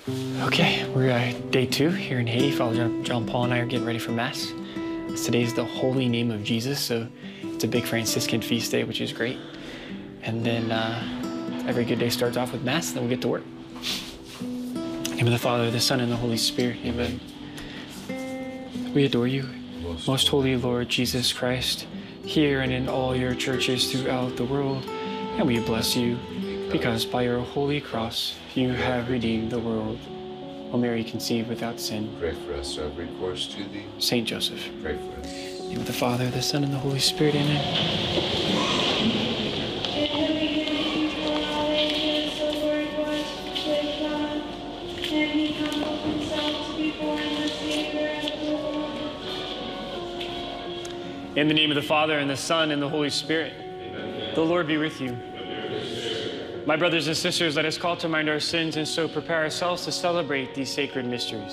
Okay, we're day 2 here in Haiti. Father John Paul and I are getting ready for Mass. Today's the Holy Name of Jesus, so it's a big Franciscan feast day, which is great. And then every good day starts off with Mass, then we'll get to work. In the name of the Father, the Son, and the Holy Spirit. Amen. We adore you, most holy Lord Jesus Christ, here and in all your churches throughout the world. And we bless you, because by your holy cross, you have redeemed the world. O Mary, conceived without sin. Pray for us who have recourse to thee. Saint Joseph. Pray for us. In the name of the Father, the Son, and the Holy Spirit. Amen. In the name of the Father, and the Son, and the Holy Spirit. Amen. The Lord be with you. My brothers and sisters, let us call to mind our sins and so prepare ourselves to celebrate these sacred mysteries.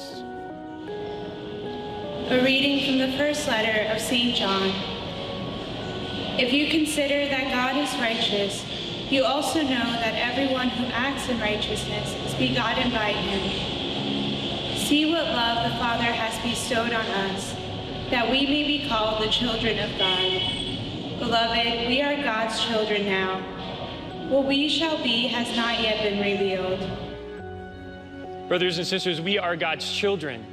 A reading from the first letter of St. John. If you consider that God is righteous, you also know that everyone who acts in righteousness is begotten by him. See what love the Father has bestowed on us, that we may be called the children of God. Beloved, we are God's children now. What we shall be has not yet been revealed. Brothers and sisters, we are God's children.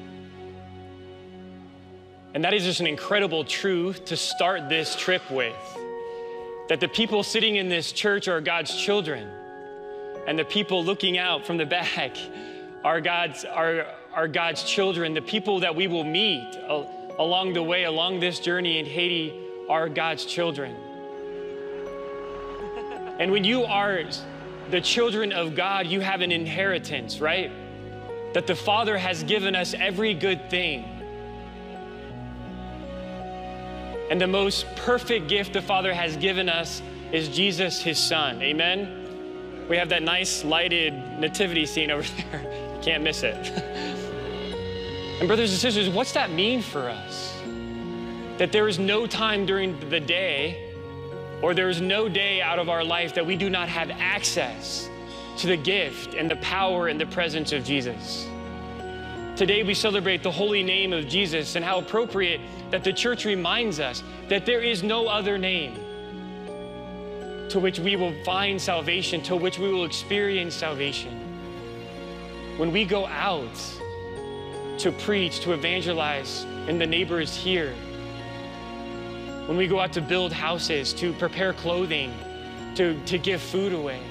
And that is just an incredible truth to start this trip with. That the people sitting in this church are God's children. And the people looking out from the back are God's children. The people that we will meet along the way, along this journey in Haiti, are God's children. And when you are the children of God, you have an inheritance, right? That the Father has given us every good thing. And the most perfect gift the Father has given us is Jesus, his Son. Amen? We have that nice lighted nativity scene over there. You can't miss it. And brothers and sisters, what's that mean for us? That there is no time during the day, or there is no day out of our life that we do not have access to the gift and the power and the presence of Jesus. Today we celebrate the holy name of Jesus, and how appropriate that the church reminds us that there is no other name to which we will find salvation, to which we will experience salvation. When we go out to preach, to evangelize, and the neighbors here, when we go out to build houses, to prepare clothing, to give food away.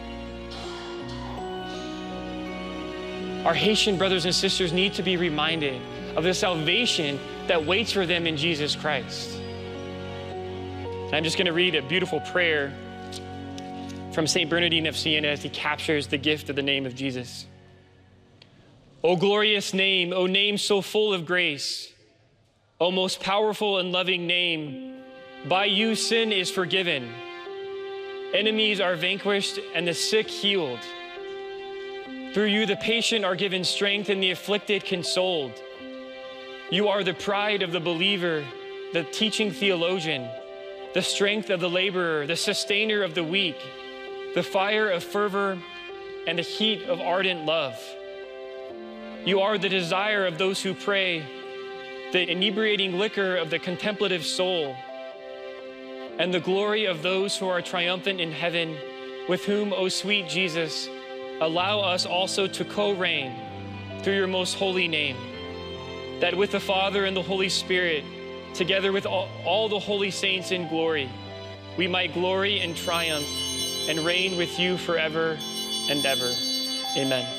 Our Haitian brothers and sisters need to be reminded of the salvation that waits for them in Jesus Christ. And I'm just gonna read a beautiful prayer from St. Bernardine of Siena as he captures the gift of the name of Jesus. O glorious name, O name so full of grace, O most powerful and loving name, by you sin is forgiven, enemies are vanquished, and the sick healed. Through you the patient are given strength and the afflicted consoled. You are the pride of the believer, the teaching theologian, the strength of the laborer, the sustainer of the weak, the fire of fervor and the heat of ardent love. You are the desire of those who pray, the inebriating liquor of the contemplative soul, and the glory of those who are triumphant in heaven, with whom, O sweet Jesus, allow us also to co-reign through your most holy name, that with the Father and the Holy Spirit, together with all the holy saints in glory, we might glory and triumph and reign with you forever and ever. Amen.